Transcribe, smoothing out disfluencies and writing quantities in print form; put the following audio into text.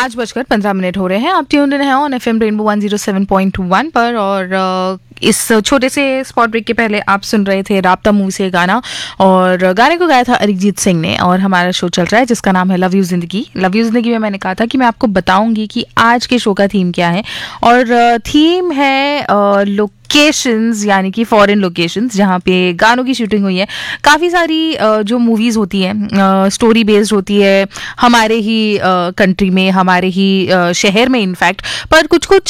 5:15 हो रहे हैं। आप ट्यून्ड इन हैं ऑन एफएम रेनबो 107.1 पर और इस छोटे से स्पॉट ब्रेक के पहले आप सुन रहे थे राब्ता मूवी से गाना और गाने को गाया था अरिजीत सिंह ने। और हमारा शो चल रहा है जिसका नाम है लव यू जिंदगी। लव यू जिंदगी में मैंने कहा था कि मैं आपको बताऊंगी कि आज के शो का थीम क्या है और थीम है लोकेशंस, यानी कि फॉरेन लोकेशंस जहाँ पे गानों की शूटिंग हुई है। काफ़ी सारी जो मूवीज़ होती हैं स्टोरी बेस्ड होती है हमारे ही कंट्री में, हमारे ही शहर में इनफैक्ट, पर कुछ कुछ